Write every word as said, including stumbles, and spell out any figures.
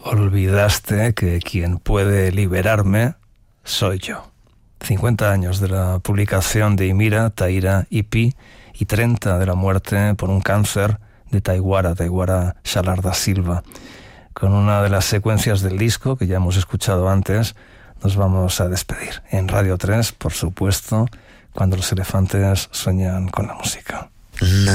Olvidaste que quien puede liberarme soy yo. cincuenta años de la publicación de Imira, Taira y Pi, y treinta de la muerte por un cáncer de Taiguara, Taiguara Xalar da Silva. Con una de las secuencias del disco que ya hemos escuchado antes, nos vamos a despedir. En Radio tres, por supuesto, cuando los elefantes sueñan con la música.